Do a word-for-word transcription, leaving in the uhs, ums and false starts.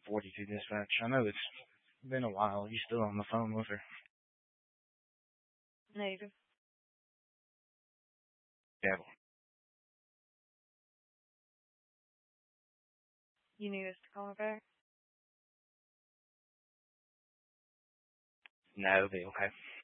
forty-two dispatch. I know it's been a while. You still on the phone with her? Negative. Devil. You need us to call her back? No, it'll be okay.